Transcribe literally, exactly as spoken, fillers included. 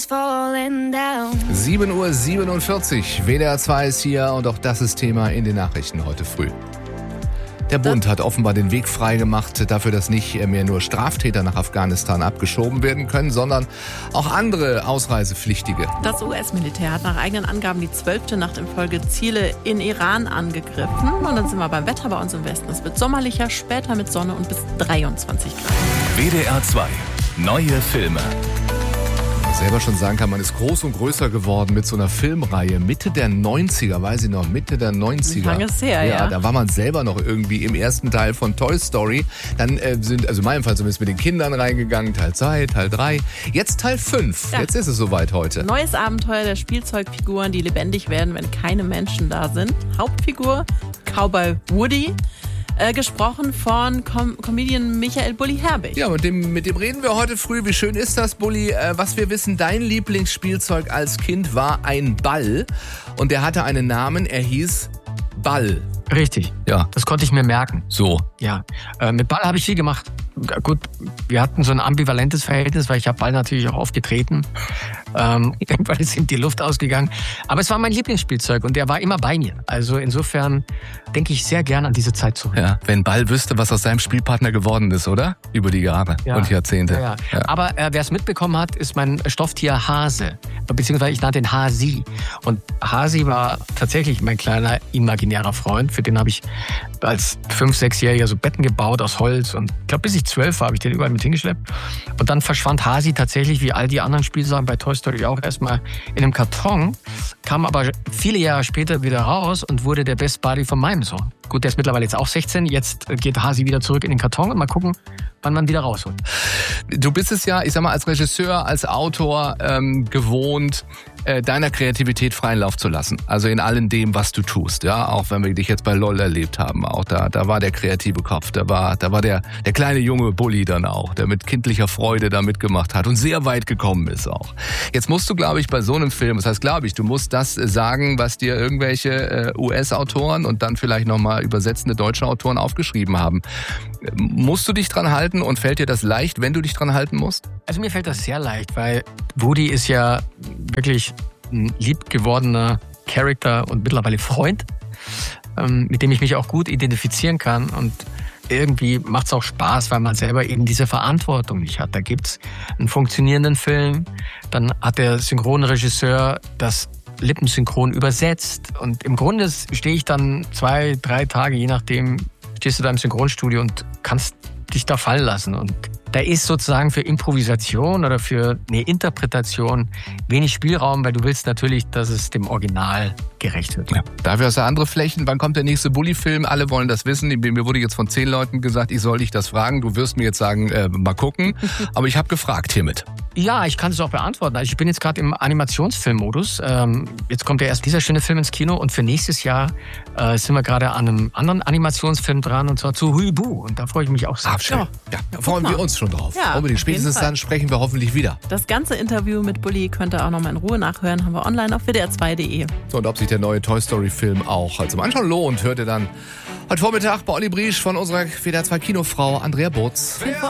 sieben Uhr siebenundvierzig, W D R zwei ist hier und auch das ist Thema in den Nachrichten heute früh. Der Bund hat offenbar den Weg freigemacht dafür, dass nicht mehr nur Straftäter nach Afghanistan abgeschoben werden können, sondern auch andere Ausreisepflichtige. Das U S-Militär hat nach eigenen Angaben die zwölfte Nacht in Folge Ziele in Iran angegriffen. Und dann sind wir beim Wetter bei uns im Westen. Es wird sommerlicher, später mit Sonne und bis dreiundzwanzig Grad. W D R zwei. Neue Filme. Selber schon sagen kann, man ist groß und größer geworden mit so einer Filmreihe. Mitte der neunziger, weiß ich noch, Mitte der neunziger. Lange ist her, ja. ja. Da war man selber noch irgendwie im ersten Teil von Toy Story. Dann äh, sind, also in meinem Fall zumindest mit den Kindern reingegangen, Teil zwei, Teil drei. Jetzt Teil fünf. Ja. Jetzt ist es soweit heute. Neues Abenteuer der Spielzeugfiguren, die lebendig werden, wenn keine Menschen da sind. Hauptfigur Cowboy Woody. Äh, gesprochen von Com- Comedian Michael Bulli Herbig. Ja, mit dem, mit dem reden wir heute früh. Wie schön ist das, Bulli? Äh, was wir wissen, dein Lieblingsspielzeug als Kind war ein Ball. Und der hatte einen Namen, er hieß Ball. Richtig, ja. Das konnte ich mir merken. So. Ja, äh, mit Ball habe ich viel gemacht. Gut, wir hatten so ein ambivalentes Verhältnis, weil ich habe Ball natürlich auch oft getreten. Ähm, irgendwann ist ihm die Luft ausgegangen. Aber es war mein Lieblingsspielzeug und der war immer bei mir. Also insofern denke ich sehr gern an diese Zeit zurück. Ja, wenn Ball wüsste, was aus seinem Spielpartner geworden ist, oder? Über die Jahre ja. und Jahrzehnte. Ja, ja. Ja. Aber äh, wer es mitbekommen hat, ist mein Stofftier Hase. Beziehungsweise ich nannte ihn Hasi. Und Hasi war tatsächlich mein kleiner imaginärer Freund. Für den habe ich als fünf-, sechsjähriger so Betten gebaut aus Holz. Und ich glaube, bis ich zwölf war, habe ich den überall mit hingeschleppt. Und dann verschwand Hasi tatsächlich, wie all die anderen Spielsachen bei Toy Story auch, erstmal in einem Karton. Kam aber viele Jahre später wieder raus und wurde der Best Buddy von meinem Sohn. Gut, der ist mittlerweile jetzt auch sechzehn. Jetzt geht Hasi wieder zurück in den Karton und mal gucken, wann man wieder rausholt. Du bist es ja, ich sag mal, als Regisseur, als Autor ähm, gewohnt, äh, deiner Kreativität freien Lauf zu lassen. Also in allem dem, was du tust. Ja, auch wenn wir dich jetzt bei LOL erlebt haben. Auch da, da war der kreative Kopf. Da war, da war der, der kleine junge Bulli dann auch, der mit kindlicher Freude da mitgemacht hat und sehr weit gekommen ist auch. Jetzt musst du, glaube ich, bei so einem Film, das heißt, glaube ich, du musst das sagen, was dir irgendwelche äh, U S-Autoren und dann vielleicht nochmal übersetzende deutsche Autoren aufgeschrieben haben. Musst du dich dran halten und fällt dir das leicht, wenn du dich dran halten musst? Also mir fällt das sehr leicht, weil Woody ist ja wirklich ein liebgewordener Charakter und mittlerweile Freund, ähm, mit dem ich mich auch gut identifizieren kann. Und irgendwie macht es auch Spaß, weil man selber eben diese Verantwortung nicht hat. Da gibt's einen funktionierenden Film, dann hat der Synchronregisseur das lippensynchron übersetzt. Und im Grunde stehe ich dann zwei, drei Tage, je nachdem, stehst du da im Synchronstudio und kannst dich da fallen lassen. Und da ist sozusagen für Improvisation oder für eine Interpretation wenig Spielraum, weil du willst natürlich, dass es dem Original gerecht wird. Ja. Dafür hast du andere Flächen. Wann kommt der nächste Bulli-Film? Alle wollen das wissen. Mir wurde jetzt von zehn Leuten gesagt, ich soll dich das fragen. Du wirst mir jetzt sagen, äh, mal gucken. Aber ich habe gefragt hiermit. Ja, ich kann es auch beantworten. Also ich bin jetzt gerade im Animationsfilmmodus. Ähm, jetzt kommt ja erst dieser schöne Film ins Kino und für nächstes Jahr äh, sind wir gerade an einem anderen Animationsfilm dran und zwar zu Huibu. Und da freue ich mich auch sehr. Ah, schön. Ja, ja, da freuen wir uns schon drauf. Ja, unbedingt. Spätestens dann sprechen wir hoffentlich wieder. Das ganze Interview mit Bulli könnt ihr auch noch mal in Ruhe nachhören. Haben wir online auf W D R zwei Punkt de. So, und ob sich der neue Toy Story Film auch zum Anschauen lohnt, hört ihr dann heute Vormittag bei Olli Briesch von unserer W D R zwei Kinofrau Andrea Butz. Wer